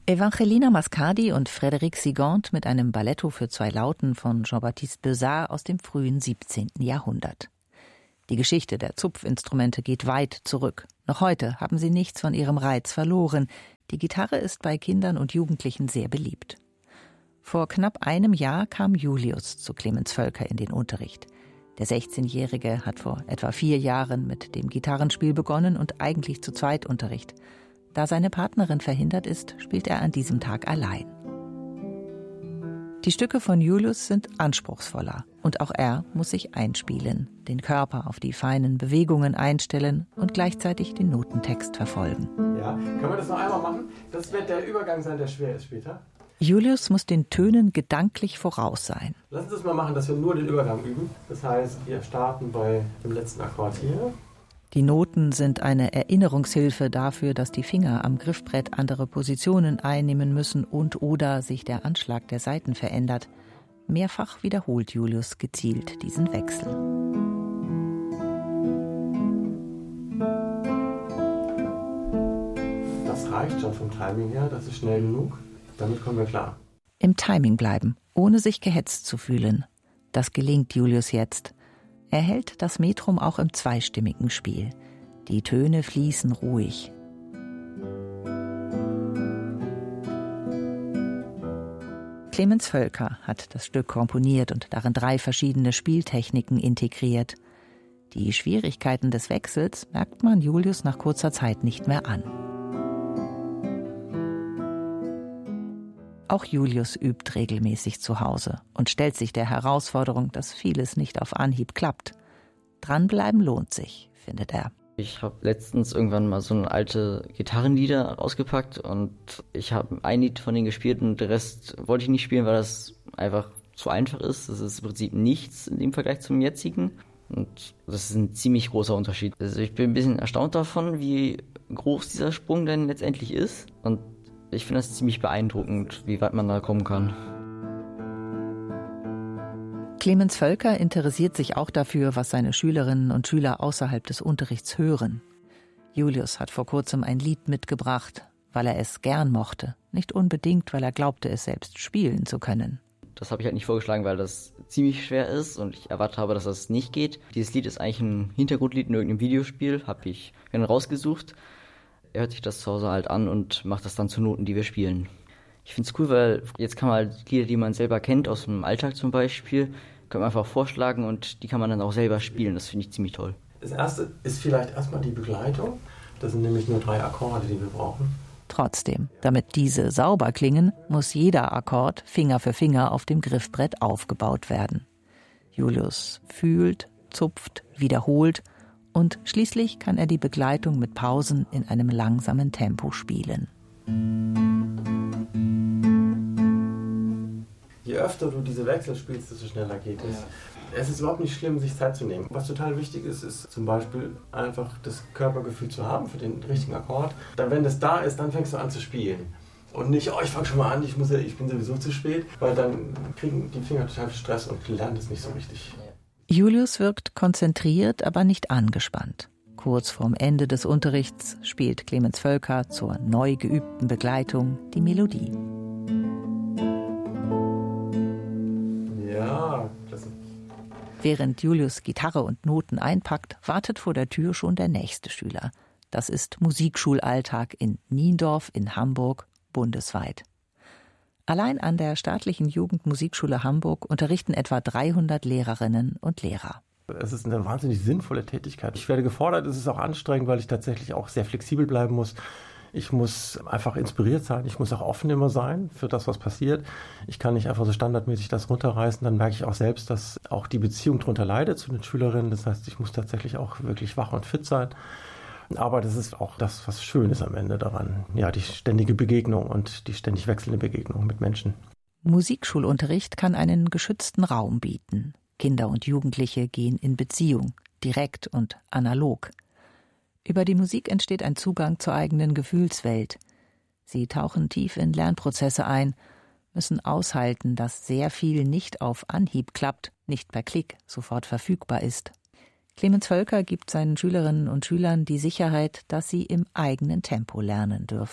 Evangelina Mascardi und Frédéric Sigand mit einem Balletto für 2 Lauten von Jean-Baptiste Beuzard aus dem frühen 17. Jahrhundert. Die Geschichte der Zupfinstrumente geht weit zurück. Noch heute haben sie nichts von ihrem Reiz verloren. Die Gitarre ist bei Kindern und Jugendlichen sehr beliebt. Vor knapp einem Jahr kam Julius zu Clemens Völker in den Unterricht. Der 16-Jährige hat vor etwa 4 Jahren mit dem Gitarrenspiel begonnen und eigentlich zu zweit Unterricht. Da seine Partnerin verhindert ist, spielt er an diesem Tag allein. Die Stücke von Julius sind anspruchsvoller und auch er muss sich einspielen, den Körper auf die feinen Bewegungen einstellen und gleichzeitig den Notentext verfolgen. Ja, können wir das noch einmal machen? Das wird der Übergang sein, der schwer ist später. Julius muss den Tönen gedanklich voraus sein. Lass uns das mal machen, dass wir nur den Übergang üben. Das heißt, wir starten bei dem letzten Akkord hier. Die Noten sind eine Erinnerungshilfe dafür, dass die Finger am Griffbrett andere Positionen einnehmen müssen und/oder sich der Anschlag der Saiten verändert. Mehrfach wiederholt Julius gezielt diesen Wechsel. Das reicht schon vom Timing her, das ist schnell genug. Damit kommen wir klar. Im Timing bleiben, ohne sich gehetzt zu fühlen. Das gelingt Julius jetzt. Er hält das Metrum auch im zweistimmigen Spiel. Die Töne fließen ruhig. Clemens Völker hat das Stück komponiert und darin 3 verschiedene Spieltechniken integriert. Die Schwierigkeiten des Wechsels merkt man Julius nach kurzer Zeit nicht mehr an. Auch Julius übt regelmäßig zu Hause und stellt sich der Herausforderung, dass vieles nicht auf Anhieb klappt. Dranbleiben lohnt sich, findet er. Ich habe letztens irgendwann mal so eine alte Gitarrenlieder rausgepackt und ich habe ein Lied von denen gespielt und den Rest wollte ich nicht spielen, weil das einfach zu einfach ist. Das ist im Prinzip nichts im Vergleich zum jetzigen und das ist ein ziemlich großer Unterschied. Also ich bin ein bisschen erstaunt davon, wie groß dieser Sprung denn letztendlich ist und ich finde das ziemlich beeindruckend, wie weit man da kommen kann. Clemens Völker interessiert sich auch dafür, was seine Schülerinnen und Schüler außerhalb des Unterrichts hören. Julius hat vor kurzem ein Lied mitgebracht, weil er es gern mochte, nicht unbedingt, weil er glaubte, es selbst spielen zu können. Das habe ich halt nicht vorgeschlagen, weil das ziemlich schwer ist und ich erwartet habe, dass das nicht geht. Dieses Lied ist eigentlich ein Hintergrundlied in irgendeinem Videospiel, habe ich gerne rausgesucht. Er hört sich das zu Hause halt an und macht das dann zu Noten, die wir spielen. Ich finde es cool, weil jetzt kann man halt Lieder, die man selber kennt, aus dem Alltag zum Beispiel, kann man einfach vorschlagen und die kann man dann auch selber spielen. Das finde ich ziemlich toll. Das erste ist vielleicht erstmal die Begleitung. Das sind nämlich nur 3 Akkorde, die wir brauchen. Trotzdem, damit diese sauber klingen, muss jeder Akkord Finger für Finger auf dem Griffbrett aufgebaut werden. Julius fühlt, zupft, wiederholt und schließlich kann er die Begleitung mit Pausen in einem langsamen Tempo spielen. Je öfter du diese Wechsel spielst, desto schneller geht es. Ja. Es ist überhaupt nicht schlimm, sich Zeit zu nehmen. Was total wichtig ist, ist zum Beispiel einfach das Körpergefühl zu haben für den richtigen Akkord. Dann, wenn das da ist, dann fängst du an zu spielen. Und nicht, ich fange schon mal an, ich bin sowieso zu spät, weil dann kriegen die Finger total Stress und lernen das nicht so richtig. Julius wirkt konzentriert, aber nicht angespannt. Kurz vorm Ende des Unterrichts spielt Clemens Völker zur neu geübten Begleitung die Melodie. Ja, klasse. Während Julius Gitarre und Noten einpackt, wartet vor der Tür schon der nächste Schüler. Das ist Musikschulalltag in Niendorf in Hamburg, bundesweit. Allein an der staatlichen Jugendmusikschule Hamburg unterrichten etwa 300 Lehrerinnen und Lehrer. Es ist eine wahnsinnig sinnvolle Tätigkeit. Ich werde gefordert, es ist auch anstrengend, weil ich tatsächlich auch sehr flexibel bleiben muss. Ich muss einfach inspiriert sein, ich muss auch offen immer sein für das, was passiert. Ich kann nicht einfach so standardmäßig das runterreißen, dann merke ich auch selbst, dass auch die Beziehung darunter leidet zu den Schülerinnen. Das heißt, ich muss tatsächlich auch wirklich wach und fit sein. Aber das ist auch das, was schön ist am Ende daran. Ja, die ständige Begegnung und die ständig wechselnde Begegnung mit Menschen. Musikschulunterricht kann einen geschützten Raum bieten. Kinder und Jugendliche gehen in Beziehung, direkt und analog. Über die Musik entsteht ein Zugang zur eigenen Gefühlswelt. Sie tauchen tief in Lernprozesse ein, müssen aushalten, dass sehr viel nicht auf Anhieb klappt, nicht per Klick sofort verfügbar ist. Clemens Völker gibt seinen Schülerinnen und Schülern die Sicherheit, dass sie im eigenen Tempo lernen dürfen.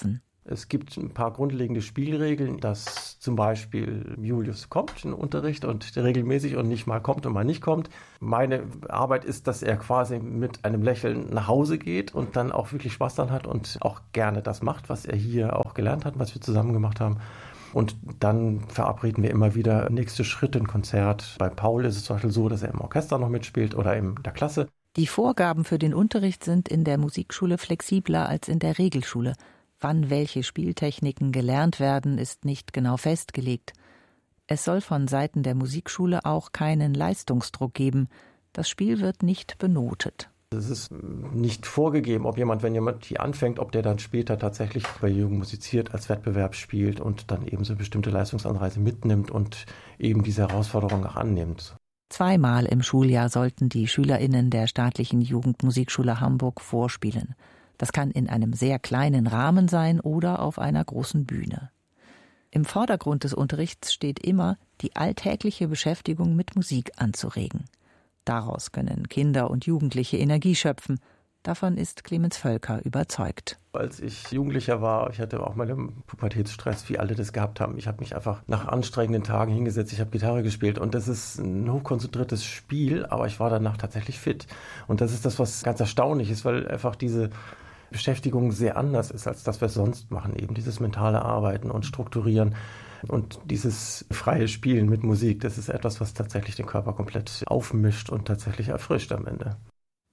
Es gibt ein paar grundlegende Spielregeln, dass zum Beispiel Julius kommt in den Unterricht und regelmäßig und nicht mal kommt und mal nicht kommt. Meine Arbeit ist, dass er quasi mit einem Lächeln nach Hause geht und dann auch wirklich Spaß daran hat und auch gerne das macht, was er hier auch gelernt hat, was wir zusammen gemacht haben. Und dann verabreden wir immer wieder nächste Schritte im Konzert. Bei Paul ist es zum Beispiel so, dass er im Orchester noch mitspielt oder in der Klasse. Die Vorgaben für den Unterricht sind in der Musikschule flexibler als in der Regelschule. Wann welche Spieltechniken gelernt werden, ist nicht genau festgelegt. Es soll von Seiten der Musikschule auch keinen Leistungsdruck geben. Das Spiel wird nicht benotet. Es ist nicht vorgegeben, wenn jemand hier anfängt, ob der dann später tatsächlich bei Jugend musiziert als Wettbewerb spielt und dann eben so bestimmte Leistungsanreize mitnimmt und eben diese Herausforderung auch annimmt. 2-mal im Schuljahr sollten die SchülerInnen der staatlichen Jugendmusikschule Hamburg vorspielen. Das kann in einem sehr kleinen Rahmen sein oder auf einer großen Bühne. Im Vordergrund des Unterrichts steht immer, die alltägliche Beschäftigung mit Musik anzuregen. Daraus können Kinder und Jugendliche Energie schöpfen. Davon ist Clemens Völker überzeugt. Als ich Jugendlicher war, ich hatte auch meinen Pubertätsstress, wie alle das gehabt haben. Ich habe mich einfach nach anstrengenden Tagen hingesetzt, ich habe Gitarre gespielt und das ist ein hochkonzentriertes Spiel, aber ich war danach tatsächlich fit. Und das ist das, was ganz erstaunlich ist, weil einfach diese Beschäftigung sehr anders ist, als das wir sonst machen. Eben dieses mentale Arbeiten und Strukturieren und dieses freie Spielen mit Musik, das ist etwas, was tatsächlich den Körper komplett aufmischt und tatsächlich erfrischt am Ende.